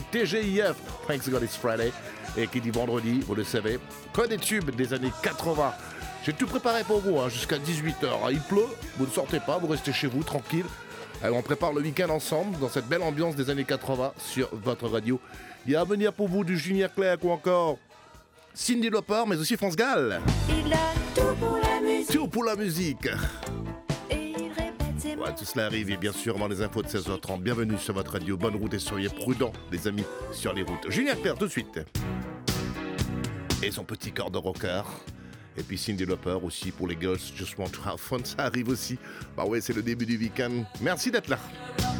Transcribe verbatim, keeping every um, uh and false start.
T G I F, Thanks God It's Friday. Et qui dit vendredi, vous le savez, que des tubes des années quatre-vingts. J'ai tout préparé pour vous, hein, jusqu'à dix-huit heures. Il pleut, vous ne sortez pas, vous restez chez vous, tranquille. Alors on prépare le week-end ensemble, dans cette belle ambiance des années quatre-vingts, sur votre radio. Il y a à venir pour vous du Junior Clerc ou encore Cyndi Lauper, mais aussi France Gall. Il a tout pour la musique. Tout pour la musique. Et il répète ses mots. Ouais, tout cela arrive, et bien sûr, avant les infos de seize heures trente. Bienvenue sur votre radio. Bonne route et soyez prudents, les amis, sur les routes. Junior Clerc, tout de suite. Et son petit corps de rocker. Et puis Cyndi Lauper aussi pour les girls. Just want to have fun, ça arrive aussi. Bah ouais, c'est le début du week-end. Merci d'être là.